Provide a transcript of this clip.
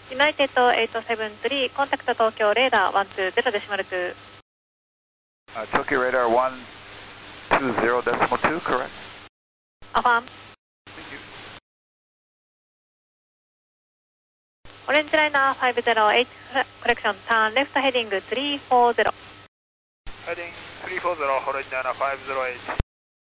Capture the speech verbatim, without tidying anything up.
ユナイテッドはちセブンスリー、コンタクト東京レーダーいちにゼロデシマルに。 Uh, Tokyo radar one two zero decimal two, correct? アファン。 Thank you. オレンジライナーごゼロエイチ、コレクション、ターンレフトヘディングさんよんゼロ。 Heading three four zero, orange liner five zero eight.